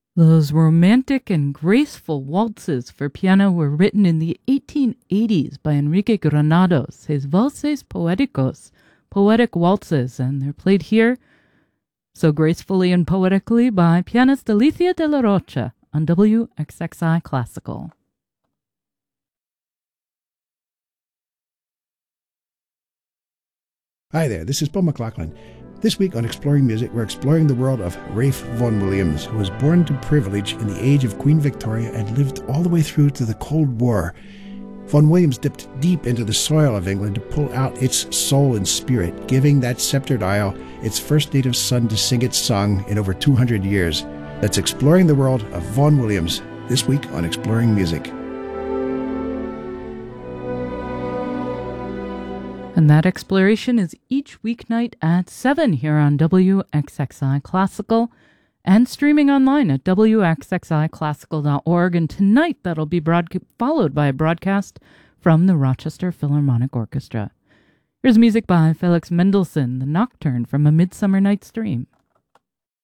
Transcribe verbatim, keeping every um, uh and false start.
Those romantic and graceful waltzes for piano were written in the eighteen eighties by Enrique Granados, his Valses Poéticos, poetic waltzes, and they're played here so gracefully and poetically by pianist Alicia de la Rocha on W X X I Classical. Hi there, this is Paul McLaughlin. This week on Exploring Music, we're exploring the world of Ralph Vaughan Williams, who was born to privilege in the age of Queen Victoria and lived all the way through to the Cold War. Vaughan Williams dipped deep into the soil of England to pull out its soul and spirit, giving that sceptred isle its first native son to sing its song in over two hundred years. That's Exploring the World of Vaughan Williams, this week on Exploring Music. And that exploration is each weeknight at seven here on W X X I Classical and streaming online at W X X I classical dot org. And tonight that'll be broad- followed by a broadcast from the Rochester Philharmonic Orchestra. Here's music by Felix Mendelssohn, the Nocturne from A Midsummer Night's Dream.